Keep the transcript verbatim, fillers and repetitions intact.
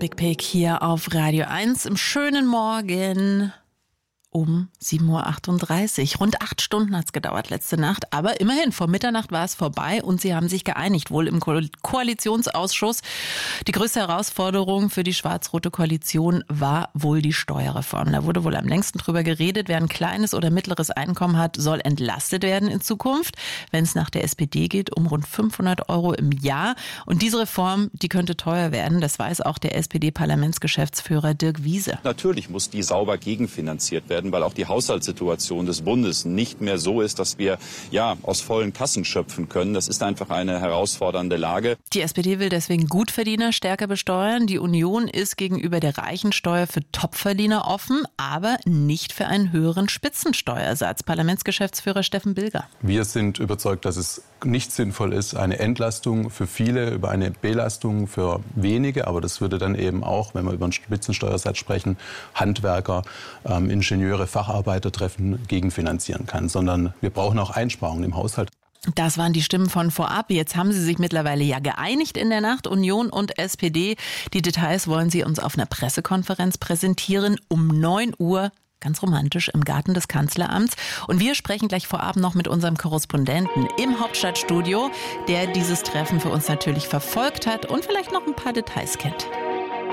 Big Pig hier auf Radio eins im schönen Morgen um sieben Uhr achtunddreißig. Rund acht Stunden hat es gedauert letzte Nacht, aber immerhin, vor Mitternacht war es vorbei und sie haben sich geeinigt, wohl im Ko- Koalitionsausschuss. Die größte Herausforderung für die schwarz-rote Koalition war wohl die Steuerreform. Da wurde wohl am längsten drüber geredet, wer ein kleines oder mittleres Einkommen hat, soll entlastet werden in Zukunft, wenn es nach der S P D geht, um rund fünfhundert Euro im Jahr. Und diese Reform, die könnte teuer werden, das weiß auch der S P D-Parlamentsgeschäftsführer Dirk Wiese. Natürlich muss die sauber gegenfinanziert werden, weil auch die Haushaltssituation des Bundes nicht mehr so ist, dass wir ja aus vollen Kassen schöpfen können. Das ist einfach eine herausfordernde Lage. Die S P D will deswegen Gutverdiener stärker besteuern. Die Union ist gegenüber der Reichensteuer für Topverdiener offen, aber nicht für einen höheren Spitzensteuersatz. Parlamentsgeschäftsführer Steffen Bilger. Wir sind überzeugt, dass es nicht sinnvoll ist, eine Entlastung für viele über eine Belastung für wenige. Aber das würde dann eben auch, wenn wir über einen Spitzensteuersatz sprechen, Handwerker, ähm, Ingenieure, Facharbeiter treffen, gegenfinanzieren kann. Sondern wir brauchen auch Einsparungen im Haushalt. Das waren die Stimmen von vorab. Jetzt haben sie sich mittlerweile ja geeinigt in der Nacht, Union und S P D. Die Details wollen sie uns auf einer Pressekonferenz präsentieren um neun Uhr. Ganz romantisch im Garten des Kanzleramts. Und wir sprechen gleich vorab noch mit unserem Korrespondenten im Hauptstadtstudio, der dieses Treffen für uns natürlich verfolgt hat und vielleicht noch ein paar Details kennt.